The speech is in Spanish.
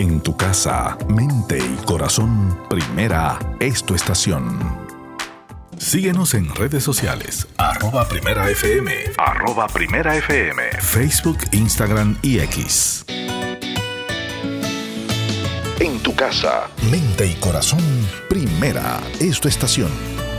En tu casa, mente y corazón, Primera es tu estación. Síguenos en redes sociales, @PrimeraFM, @PrimeraFM, Facebook, Instagram y X. En tu casa, mente y corazón, Primera es tu estación.